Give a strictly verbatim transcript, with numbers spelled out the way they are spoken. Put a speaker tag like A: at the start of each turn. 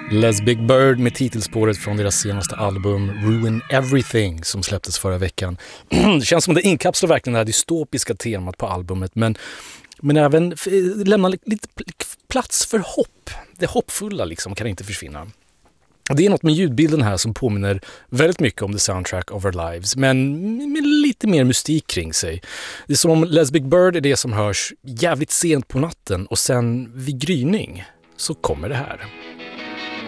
A: Les Big Bird med titelspåret från deras senaste album Ruin Everything som släpptes förra veckan. Det känns som det inkapslar verkligen det här dystopiska temat på albumet, men, men även lämnar lite plats för hopp. Det hoppfulla liksom kan inte försvinna. Det är något med ljudbilden här som påminner väldigt mycket om The Soundtrack of Our Lives, men med lite mer mystik kring sig. Det är som om Les Big Bird är det som hörs jävligt sent på natten och sen vid gryning så kommer det här.